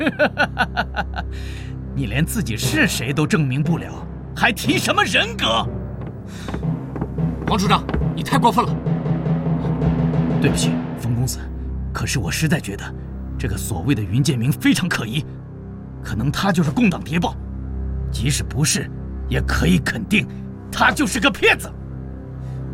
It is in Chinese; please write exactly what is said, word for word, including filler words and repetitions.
你连自己是谁都证明不了，还提什么人格？ 王处长，你太过分了！ 对不起，冯公子，可是我实在觉得，这个所谓的云建明非常可疑，可能他就是共党谍报，即使不是，也可以肯定，他就是个骗子。